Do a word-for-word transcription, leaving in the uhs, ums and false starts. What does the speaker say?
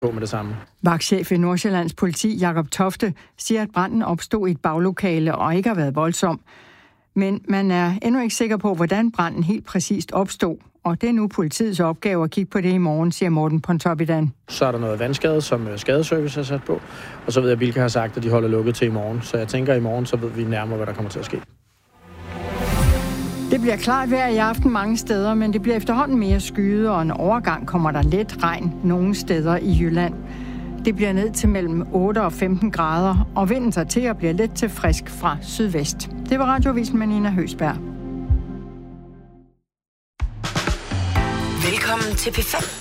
på med det samme. Vagtchef i Nordsjællands politi, Jakob Tofte, siger, at branden opstod i et baglokale og ikke har været voldsom. Men man er endnu ikke sikker på, hvordan branden helt præcist opstod. Og det er nu politiets opgave at kigge på det i morgen, siger Morten Pontoppidan. Så er der noget vandskade, som skadeservice er sat på. Og så ved jeg, at Bilka har sagt, at de holder lukket til i morgen. Så jeg tænker, at i morgen så ved vi nærmere, hvad der kommer til at ske. Det bliver klart vejr i aften mange steder, men det bliver efterhånden mere skyet, og en overgang kommer der let regn nogle steder i Jylland. Det bliver ned til mellem otte og femten grader, og vinden tager til at blive let til frisk fra sydvest. Det var Radioavisen med Nina Høsberg. Velkommen til P fem.